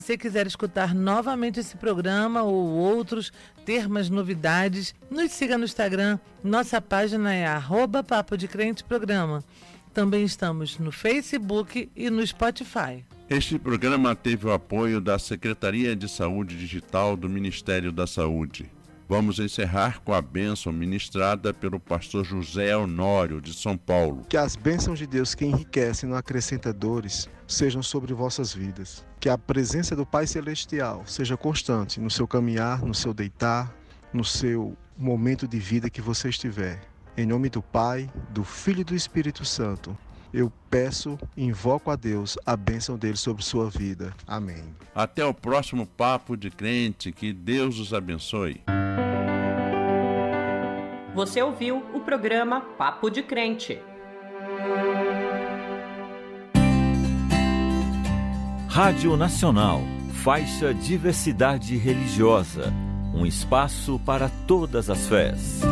Se você quiser escutar novamente esse programa ou outros, ter mais novidades, nos siga no Instagram. Nossa página é @Papo de Crente Programa. Também estamos no Facebook e no Spotify. Este programa teve o apoio da Secretaria de Saúde Digital do Ministério da Saúde. Vamos encerrar com a bênção ministrada pelo pastor José Honório, de São Paulo. Que as bênçãos de Deus que enriquecem e não acrescenta dores sejam sobre vossas vidas. Que a presença do Pai Celestial seja constante no seu caminhar, no seu deitar, no seu momento de vida que você estiver. Em nome do Pai, do Filho e do Espírito Santo, eu peço e invoco a Deus a bênção dele sobre sua vida. Amém. Até o próximo Papo de Crente. Que Deus os abençoe. Você ouviu o programa Papo de Crente. Rádio Nacional, faixa Diversidade Religiosa, um espaço para todas as fés.